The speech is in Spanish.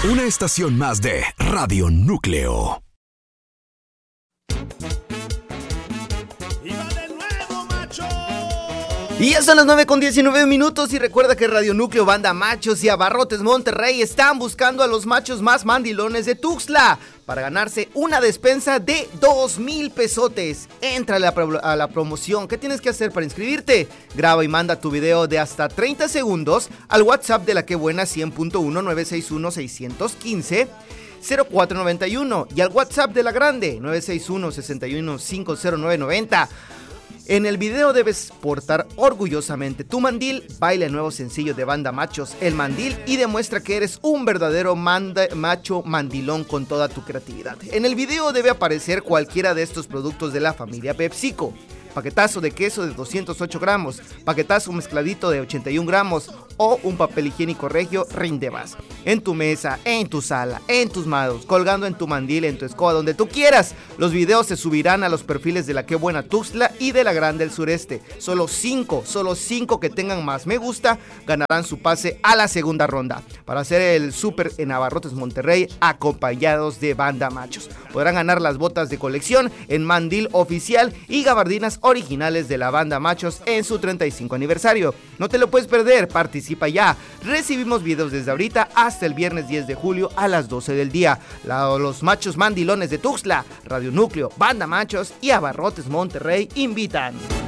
Una estación más de Radio Núcleo. Y ya son las 9:19 y recuerda que Radio Núcleo, Banda Machos y Abarrotes Monterrey están buscando a los machos más mandilones de Tuxtla para ganarse una despensa de 2,000 pesotes. Éntrale a la promoción. ¿Qué tienes que hacer para inscribirte? Graba y manda tu video de hasta 30 segundos al WhatsApp de La Que Buena 100.1 961 615 0491 y al WhatsApp de La Grande 961 61 50990. En el video debes portar orgullosamente tu mandil, baila el nuevo sencillo de Banda Machos, El Mandil, y demuestra que eres un verdadero macho mandilón con toda tu creatividad. En el video debe aparecer cualquiera de estos productos de la familia PepsiCo. Paquetazo de queso de 208 gramos, paquetazo mezcladito de 81 gramos o un papel higiénico regio Rindevas. En tu mesa, en tu sala, en tus manos, colgando en tu mandil, en tu escoba, donde tú quieras. Los videos se subirán a los perfiles de La Que Buena Tuxtla y de La Grande del Sureste. Solo 5 que tengan más me gusta ganarán su pase a la segunda ronda para hacer el súper en Abarrotes Monterrey acompañados de Banda Machos. Podrán ganar las botas de colección en mandil oficial y gabardinas originales de la Banda Machos en su 35 aniversario. No te lo puedes perder, participa ya. Recibimos videos desde ahorita hasta el viernes 10 de julio a las 12 del día. Los machos mandilones de Tuxtla, Radio Núcleo, Banda Machos y Abarrotes Monterrey invitan.